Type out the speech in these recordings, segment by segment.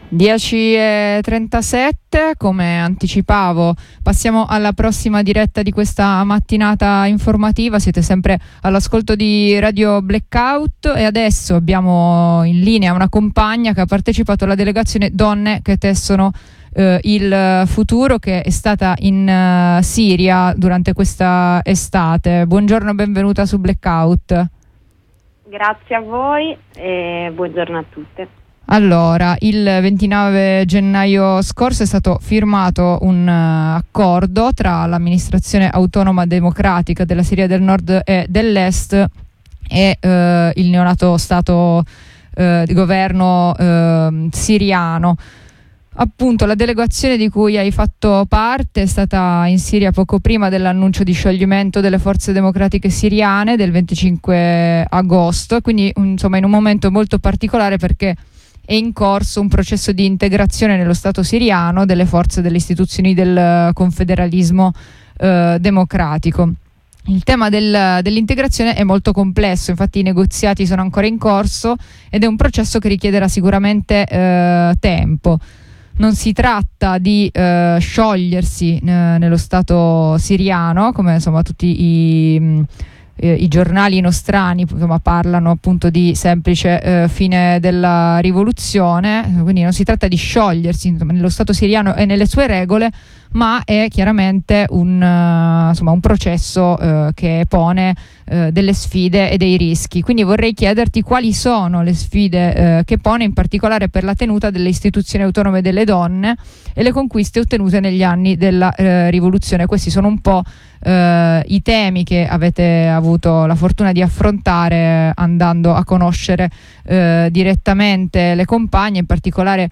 10:37, come anticipavo, passiamo alla prossima diretta di questa mattinata informativa. Siete sempre all'ascolto di Radio Blackout e adesso abbiamo in linea una compagna che ha partecipato alla delegazione Donne che tessono il futuro, che è stata in Siria durante questa estate. Buongiorno e benvenuta su Blackout. Grazie a voi e buongiorno a tutte. Allora, il 29 gennaio scorso è stato firmato un accordo tra l'amministrazione autonoma democratica della Siria del Nord e dell'Est e il neonato Stato di governo siriano. Appunto, la delegazione di cui hai fatto parte è stata in Siria poco prima dell'annuncio di scioglimento delle forze democratiche siriane del 25 agosto, quindi insomma in un momento molto particolare, perché è in corso un processo di integrazione nello Stato siriano delle forze delle istituzioni del confederalismo democratico. Il tema dell'integrazione è molto complesso, infatti i negoziati sono ancora in corso ed è un processo che richiederà sicuramente tempo. Non si tratta di sciogliersi nello Stato siriano, come insomma tutti i giornali nostrani insomma parlano appunto di semplice fine della rivoluzione, quindi non si tratta di sciogliersi insomma, nello Stato siriano e nelle sue regole, ma è chiaramente un processo che pone delle sfide e dei rischi. Quindi vorrei chiederti quali sono le sfide che pone, in particolare per la tenuta delle istituzioni autonome delle donne e le conquiste ottenute negli anni della rivoluzione. Questi sono un po' i temi che avete avuto la fortuna di affrontare andando a conoscere direttamente le compagne, in particolare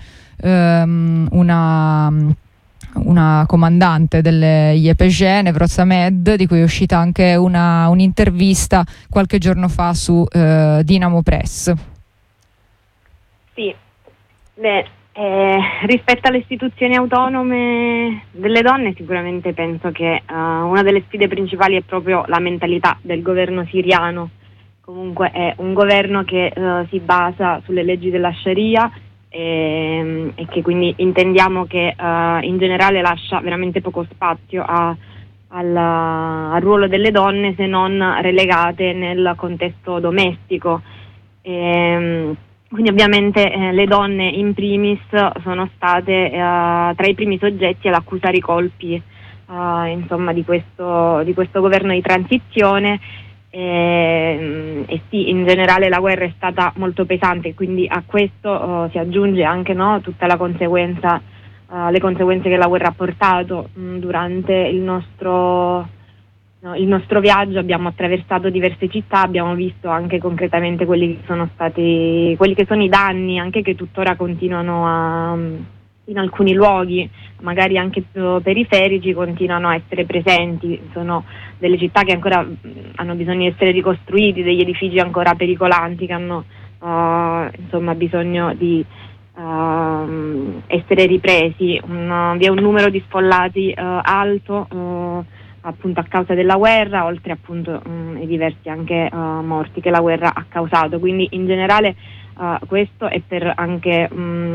una comandante delle YPG, Nevroz Ahmed, di cui è uscita anche un'intervista qualche giorno fa su Dinamo Press. Sì, rispetto alle istituzioni autonome delle donne, sicuramente penso che una delle sfide principali è proprio la mentalità del governo siriano. Comunque è un governo che si basa sulle leggi della Sharia e che quindi intendiamo che in generale lascia veramente poco spazio al ruolo delle donne, se non relegate nel contesto domestico. Quindi ovviamente le donne in primis sono state tra i primi soggetti ad accusare i colpi insomma di questo governo di transizione. E sì, in generale la guerra è stata molto pesante, quindi a questo si aggiunge anche tutta la conseguenza, le conseguenze che la guerra ha portato. Durante il nostro viaggio abbiamo attraversato diverse città, abbiamo visto anche concretamente quelli che sono i danni, anche che tuttora continuano in alcuni luoghi, magari anche periferici, continuano a essere presenti. Sono delle città che ancora hanno bisogno di essere ricostruiti, degli edifici ancora pericolanti che hanno bisogno di essere ripresi. Vi è un numero di sfollati alto appunto a causa della guerra, oltre appunto ai diversi anche morti che la guerra ha causato. Quindi in generale questo è per anche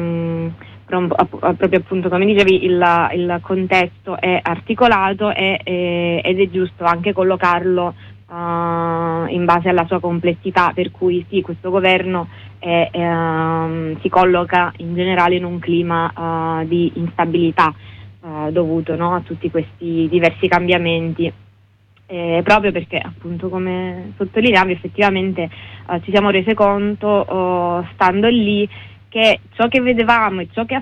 proprio appunto come dicevi il contesto è articolato ed è giusto anche collocarlo in base alla sua complessità, per cui sì, questo governo si colloca in generale in un clima di instabilità dovuto a tutti questi diversi cambiamenti, proprio perché appunto, come sottolineavi, effettivamente ci siamo rese conto stando lì che ciò che vedevamo e ciò che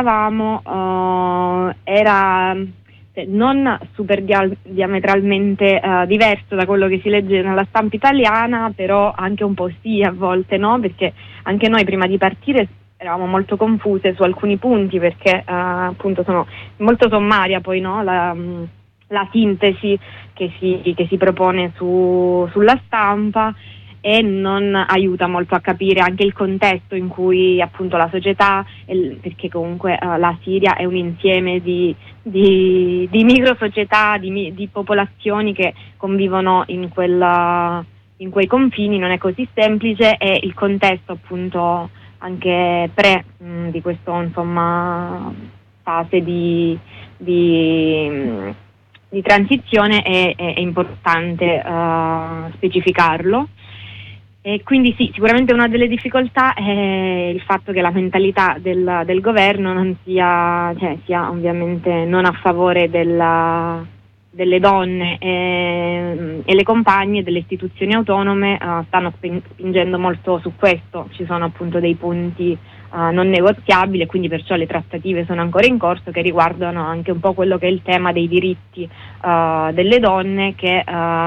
ascoltavamo era non super diametralmente diverso da quello che si legge nella stampa italiana, però anche un po' sì a volte, perché anche noi prima di partire eravamo molto confuse su alcuni punti, perché appunto sono molto sommaria poi la sintesi che si propone sulla stampa, e non aiuta molto a capire anche il contesto in cui appunto la società, perché comunque la Siria è un insieme di micro società, di popolazioni che convivono in quei confini, non è così semplice, e il contesto appunto anche di questo insomma fase di transizione è importante specificarlo. E quindi sì, sicuramente una delle difficoltà è il fatto che la mentalità del governo non sia ovviamente non a favore delle donne, e le compagne delle istituzioni autonome stanno spingendo molto su questo. Ci sono appunto dei punti non negoziabili, e quindi perciò le trattative sono ancora in corso, che riguardano anche un po' quello che è il tema dei diritti delle donne, che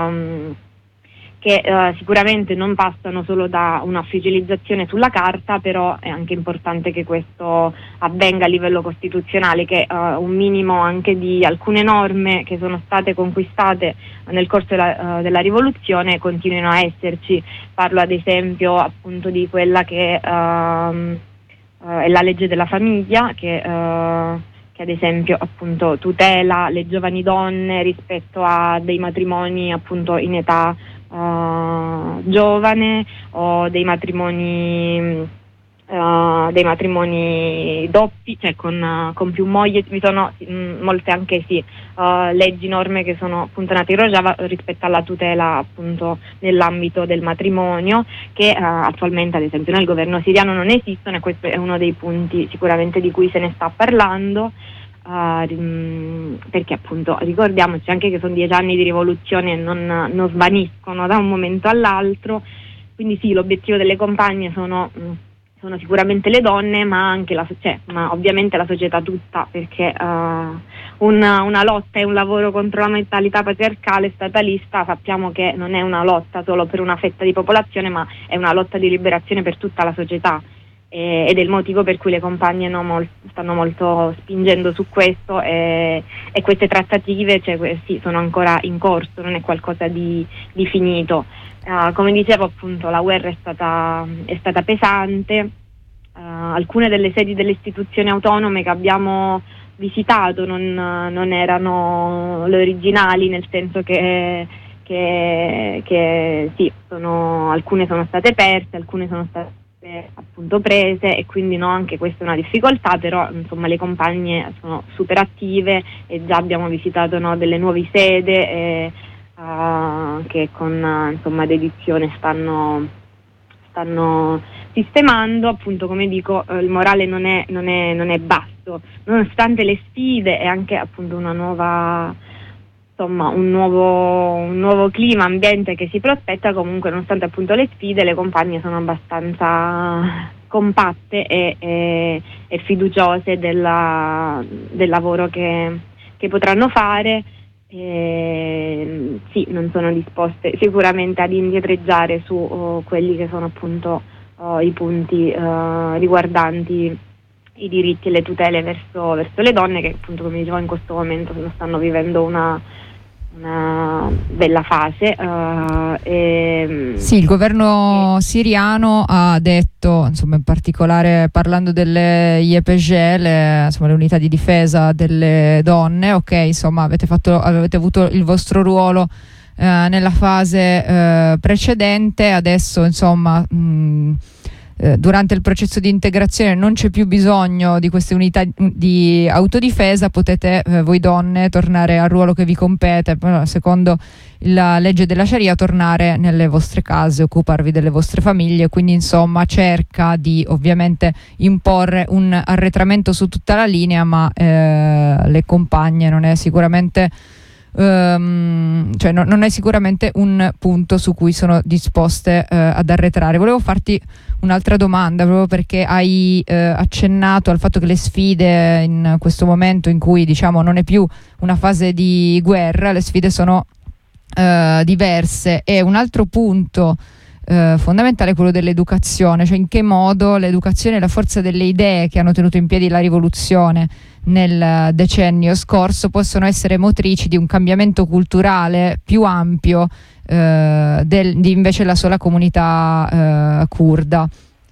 sicuramente non passano solo da una ufficializzazione sulla carta, però è anche importante che questo avvenga a livello costituzionale, che un minimo anche di alcune norme che sono state conquistate nel corso della rivoluzione continuino a esserci. Parlo ad esempio appunto di quella che è la legge della famiglia, che ad esempio appunto tutela le giovani donne rispetto a dei matrimoni appunto in età giovane, o dei matrimoni doppi, cioè con più mogli. Vi sono molte anche leggi, norme che sono appunto nate in Rojava rispetto alla tutela appunto nell'ambito del matrimonio, che attualmente ad esempio nel governo siriano non esistono, e questo è uno dei punti sicuramente di cui se ne sta parlando. Perché appunto ricordiamoci anche che sono 10 anni di rivoluzione e non svaniscono da un momento all'altro. Quindi sì, l'obiettivo delle compagne sono sicuramente le donne, ma anche ma ovviamente la società tutta, perché una lotta e un lavoro contro la mentalità patriarcale statalista sappiamo che non è una lotta solo per una fetta di popolazione, ma è una lotta di liberazione per tutta la società. Ed è il motivo per cui le compagne stanno molto spingendo su questo, e queste trattative sono ancora in corso, non è qualcosa di finito. Come dicevo appunto, la guerra è stata pesante. Alcune delle sedi delle istituzioni autonome che abbiamo visitato non erano le originali, nel senso che sì, alcune sono state perse, alcune sono state appunto prese, e quindi anche questa è una difficoltà, però insomma le compagne sono super attive e già abbiamo visitato delle nuove sede che con insomma dedizione stanno sistemando. Appunto, come dico, il morale non è basso, nonostante le sfide e anche appunto un nuovo clima, ambiente che si prospetta. Comunque, nonostante appunto le sfide, le compagne sono abbastanza compatte e fiduciose del lavoro che potranno fare. Sì, non sono disposte sicuramente ad indietreggiare su quelli che sono appunto i punti riguardanti i diritti e le tutele verso le donne, che appunto, come dicevo, in questo momento stanno vivendo una bella fase. Sì, il governo siriano ha detto, insomma, in particolare parlando delle YPG, le unità di difesa delle donne, ok, insomma avete avuto il vostro ruolo nella fase precedente, adesso insomma durante il processo di integrazione non c'è più bisogno di queste unità di autodifesa, potete voi donne tornare al ruolo che vi compete, secondo la legge della Sharia, tornare nelle vostre case, occuparvi delle vostre famiglie. Quindi insomma cerca di ovviamente imporre un arretramento su tutta la linea, ma le compagne non è sicuramente non è sicuramente un punto su cui sono disposte ad arretrare. Volevo farti un'altra domanda, proprio perché hai accennato al fatto che le sfide in questo momento, in cui diciamo non è più una fase di guerra, le sfide sono diverse, e un altro punto fondamentale è quello dell'educazione, cioè in che modo l'educazione e la forza delle idee che hanno tenuto in piedi la rivoluzione nel decennio scorso possono essere motrici di un cambiamento culturale più ampio di invece la sola comunità curda.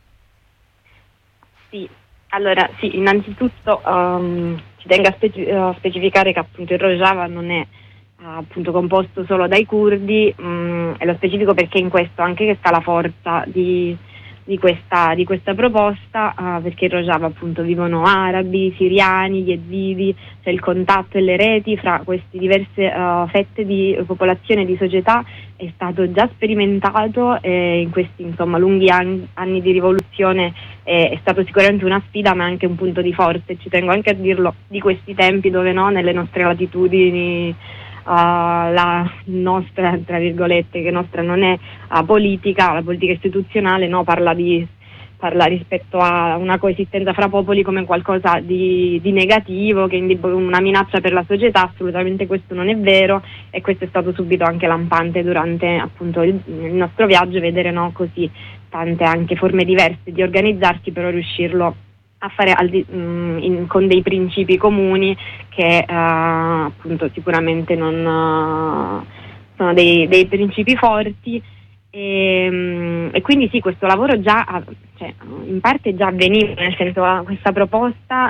Sì, allora sì, innanzitutto ci tengo a specificare che appunto il Rojava non è appunto composto solo dai curdi, e lo specifico perché in questo anche che sta la forza questa proposta, perché in Rojava appunto vivono arabi, siriani, yazidi, c'è il contatto e le reti fra queste diverse fette di popolazione e di società è stato già sperimentato in questi lunghi anni di rivoluzione, è stato sicuramente una sfida ma anche un punto di forza, e ci tengo anche a dirlo di questi tempi dove nelle nostre latitudini la nostra, tra virgolette, che nostra non è politica, la politica istituzionale parla rispetto a una coesistenza fra popoli come qualcosa di negativo, che è una minaccia per la società. Assolutamente questo non è vero, e questo è stato subito anche lampante durante appunto il nostro viaggio, vedere così tante anche forme diverse di organizzarsi, però riuscirlo a fare con dei principi comuni che appunto sicuramente non sono dei principi forti, e quindi sì, questo lavoro già in parte già avveniva, nel senso questa proposta,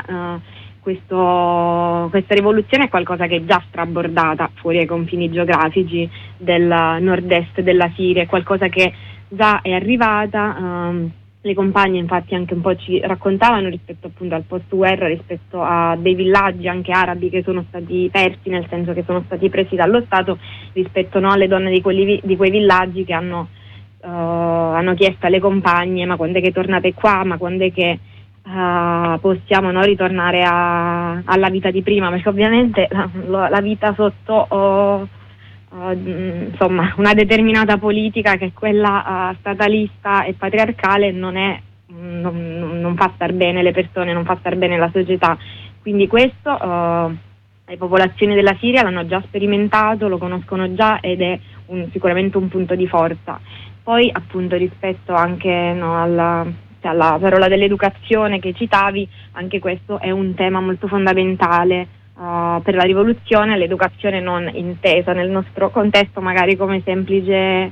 questa rivoluzione è qualcosa che è già strabordata fuori ai confini geografici del nord-est della Siria, è qualcosa che già è arrivata. Le compagne infatti anche un po' ci raccontavano rispetto appunto al post-guerra, rispetto a dei villaggi anche arabi che sono stati persi, nel senso che sono stati presi dallo Stato, rispetto alle donne di quei villaggi che hanno chiesto alle compagne: ma quando è che tornate qua, ma quando è che possiamo ritornare alla vita di prima, perché ovviamente la vita sotto una determinata politica, che è quella statalista e patriarcale, non fa star bene le persone, non fa star bene la società. Quindi questo le popolazioni della Siria l'hanno già sperimentato, lo conoscono già, ed è sicuramente un punto di forza. Poi appunto rispetto anche alla parola dell'educazione che citavi, anche questo è un tema molto fondamentale per la rivoluzione, l'educazione non intesa nel nostro contesto magari come semplice,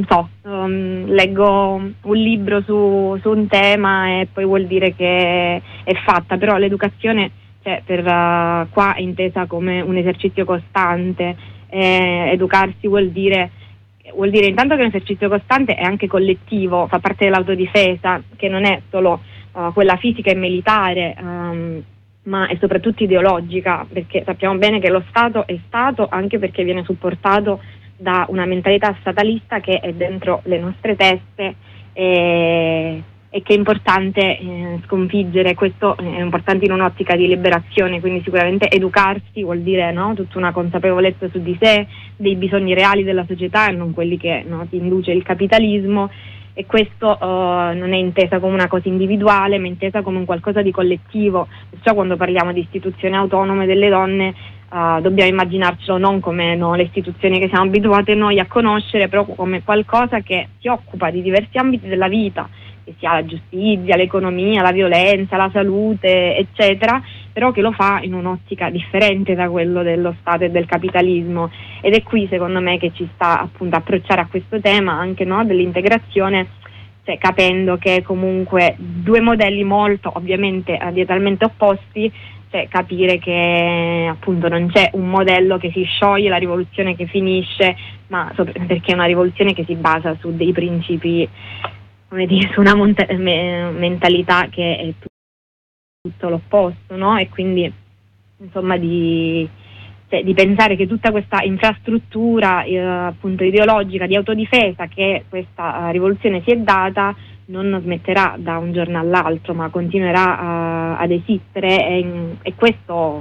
leggo un libro su un tema e poi vuol dire che è fatta, però l'educazione per qua è intesa come un esercizio costante. Educarsi vuol dire intanto che è un esercizio costante, è anche collettivo, fa parte dell'autodifesa, che non è solo quella fisica e militare, ma è soprattutto ideologica, perché sappiamo bene che lo Stato è Stato anche perché viene supportato da una mentalità statalista che è dentro le nostre teste, e che è importante sconfiggere. Questo è importante in un'ottica di liberazione, quindi sicuramente educarsi vuol dire tutta una consapevolezza su di sé, dei bisogni reali della società e non quelli che ti induce il capitalismo. E questo non è intesa come una cosa individuale, ma è intesa come un qualcosa di collettivo. Perciò quando parliamo di istituzioni autonome delle donne dobbiamo immaginarcelo non come le istituzioni che siamo abituate noi a conoscere, però come qualcosa che si occupa di diversi ambiti della vita, che sia la giustizia, l'economia, la violenza, la salute, eccetera, però che lo fa in un'ottica differente da quello dello Stato e del capitalismo. Ed è qui secondo me che ci sta appunto approcciare a questo tema anche dell'integrazione, capendo che comunque due modelli molto ovviamente diametralmente opposti, capire che appunto non c'è un modello che si scioglie, la rivoluzione che finisce, ma perché è una rivoluzione che si basa su dei principi, su una mentalità che è tutto l'opposto, e quindi di pensare che tutta questa infrastruttura appunto ideologica di autodifesa che questa rivoluzione si è data non smetterà da un giorno all'altro, ma continuerà ad esistere, e questo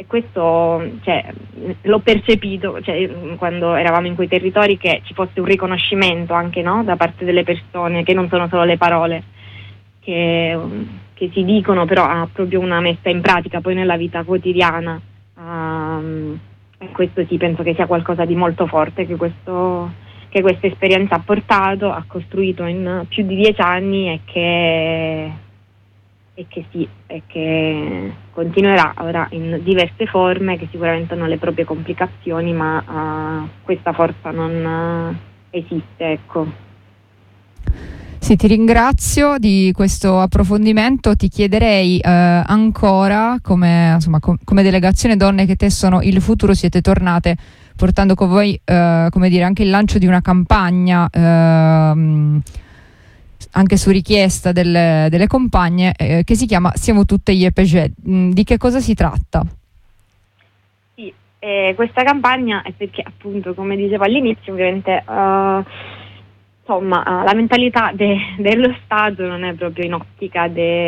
l'ho percepito quando eravamo in quei territori, che ci fosse un riconoscimento anche da parte delle persone, che non sono solo le parole che si dicono, però ha proprio una messa in pratica poi nella vita quotidiana. E questo sì, penso che sia qualcosa di molto forte che questa esperienza ha portato, ha costruito in più di 10 anni, e che continuerà ora in diverse forme, che sicuramente hanno le proprie complicazioni, ma questa forza non esiste, ecco. Sì, ti ringrazio di questo approfondimento. Ti chiederei ancora, come delegazione Donne che tessono il futuro, siete tornate portando con voi anche il lancio di una campagna anche su richiesta delle compagne, che si chiama Siamo tutte IEPG. Di che cosa si tratta? Sì, questa campagna è perché, appunto, come dicevo all'inizio, ovviamente la mentalità dello Stato non è proprio in ottica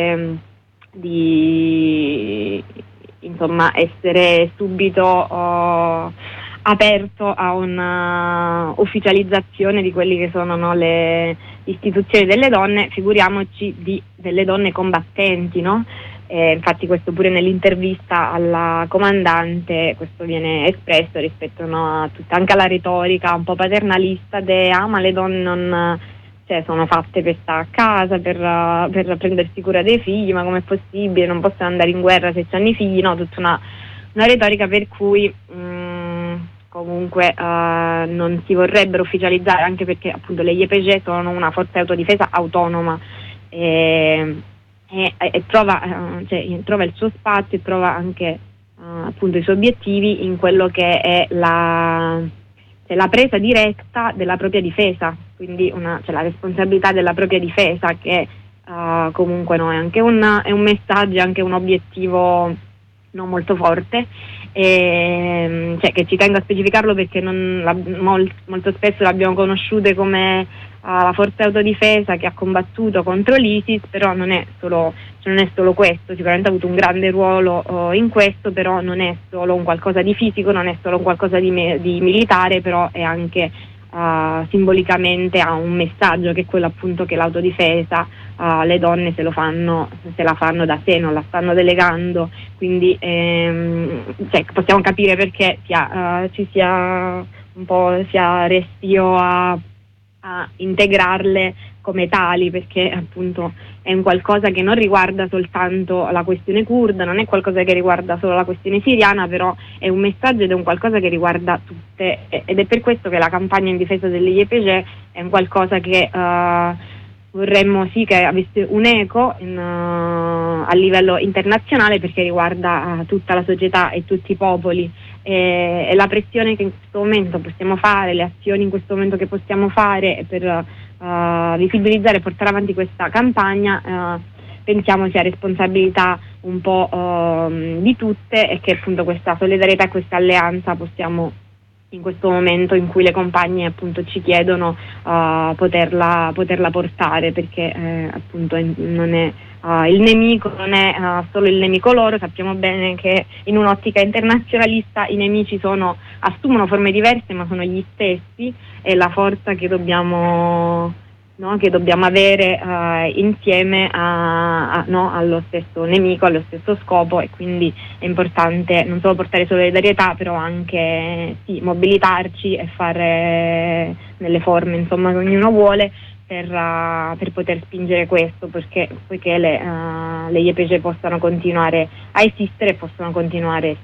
di essere subito aperto a una ufficializzazione di quelli che sono le istituzioni delle donne, figuriamoci delle donne combattenti, no? Infatti questo pure nell'intervista alla comandante questo viene espresso rispetto, no, a anche alla retorica un po' paternalista ma le donne sono fatte per stare a casa, per prendersi cura dei figli, ma com'è possibile, non possono andare in guerra se hanno i figli, no? Tutta una retorica per cui comunque non si vorrebbero ufficializzare, anche perché appunto le IEPG sono una forza di autodifesa autonoma e trova il suo spazio e trova anche appunto i suoi obiettivi in quello che è la presa diretta della propria difesa, quindi la responsabilità della propria difesa, che comunque è anche è un messaggio, anche un obiettivo non molto forte, che ci tengo a specificarlo perché molto spesso l'abbiamo conosciute come la forza di autodifesa che ha combattuto contro l'ISIS, però non è solo questo, sicuramente ha avuto un grande ruolo in questo, però non è solo un qualcosa di fisico, non è solo un qualcosa di militare, però è anche simbolicamente ha un messaggio, che è quello appunto che l'autodifesa le donne se la fanno da sé, non la stanno delegando, quindi possiamo capire perché ci sia un po' restio a integrarle come tali, perché appunto è un qualcosa che non riguarda soltanto la questione curda, non è qualcosa che riguarda solo la questione siriana, però è un messaggio ed è un qualcosa che riguarda tutte, ed è per questo che la campagna in difesa delle IEPG è un qualcosa che vorremmo sì che avesse un eco a livello internazionale, perché riguarda tutta la società e tutti i popoli, e la pressione che in questo momento possiamo fare, le azioni in questo momento che possiamo fare per visibilizzare e portare avanti questa campagna, pensiamo sia responsabilità un po' di tutte, e che appunto questa solidarietà e questa alleanza possiamo, in questo momento in cui le compagne appunto ci chiedono, poterla portare, perché appunto non è il nemico, non è solo il nemico loro. Sappiamo bene che in un'ottica internazionalista i nemici assumono forme diverse, ma sono gli stessi, e la forza che dobbiamo avere insieme allo stesso nemico, allo stesso scopo, e quindi è importante non solo portare solidarietà, però anche mobilitarci e fare nelle forme insomma che ognuno vuole per poter spingere questo, poiché le IEPG possano continuare a esistere e possano continuare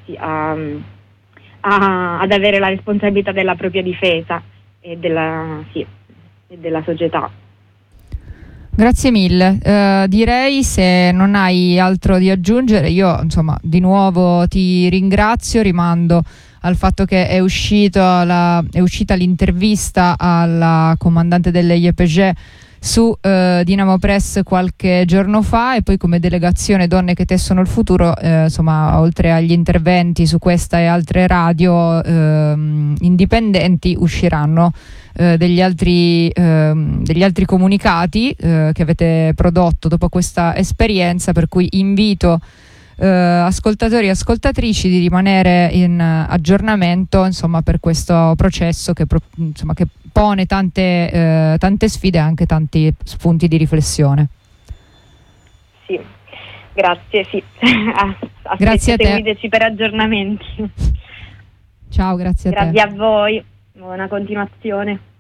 ad avere la responsabilità della propria difesa e della società. Grazie mille. Direi, se non hai altro di aggiungere, io di nuovo ti ringrazio, rimando al fatto che è uscita l'intervista alla comandante delle IEPG su Dinamo Press qualche giorno fa, e poi come delegazione Donne che tessono il futuro, oltre agli interventi su questa e altre radio indipendenti, usciranno degli altri comunicati che avete prodotto dopo questa esperienza, per cui invito ascoltatori e ascoltatrici di rimanere in aggiornamento per questo processo che pone tante sfide e anche tanti spunti di riflessione. Sì, grazie, sì. Grazie a te. Seguiteci per aggiornamenti. Ciao, grazie a te. Grazie a voi, buona continuazione.